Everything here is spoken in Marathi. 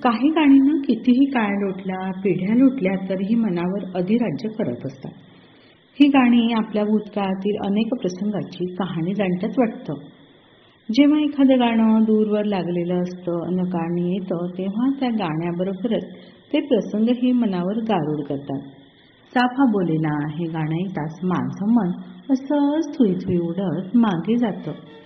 काही गाणी कितीही काळ लोटल्या, पिढ्या लोटल्या तरीही मनावर अधिराज्य करत असतात. ही गाणी आपल्या भूतकाळातील अनेक प्रसंगाची कहाणी जाणतात वाटतं. जेव्हा एखादं गाणं दूरवर लागलेलं असतं, अनकाळनी येतं, तेव्हा त्या गाण्याबरोबरच ते प्रसंगही मनावर गारुड करतात. चाफा बोलेना हे गाणं ऐकताच माझं मन असं थुई थुई उडत मागे जातं.